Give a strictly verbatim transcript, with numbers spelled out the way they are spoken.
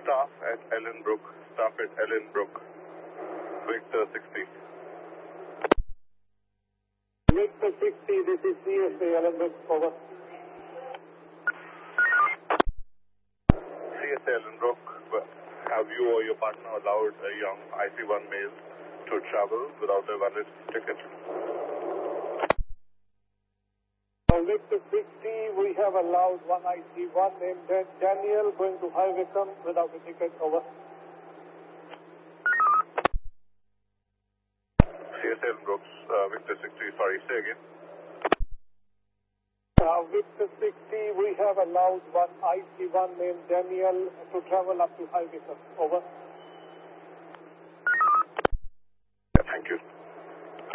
Staff at Ellenbrook, staff at Ellenbrook, Victor sixty. Victor sixty, this is C S A Ellenbrook, over. C S A Ellenbrook, have you or your partner allowed a young I C one male to travel without a valid ticket? On Victor sixty, we have allowed one I C one named Daniel going to High Wycombe without a ticket, over. C S A Ellenbrook, uh, Victor sixty, sorry, say again. Uh, Victor sixty, we have allowed one I C one named Daniel to travel up to High Wycombe, over.